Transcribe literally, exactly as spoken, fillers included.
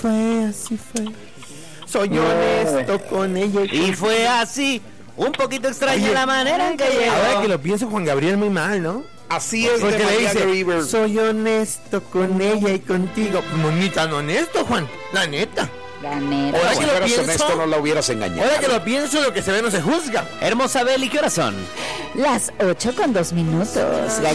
fue, así fue. Soy no. honesto con ella. Y, y fue así. Un poquito extraña la manera en que llegó. Ahora que lo pienso, Juan Gabriel muy mal, ¿no? Así es, porque de le dice, River. Soy honesto con ella y contigo. No, ni tan honesto, Juan. La neta. La neta. Ahora si que lo pienso, honesto, no la hubieras engañado. Ahora que lo pienso, lo que se ve no se juzga. Hermosa Beli, ¿qué horas son? Las ocho con dos minutos.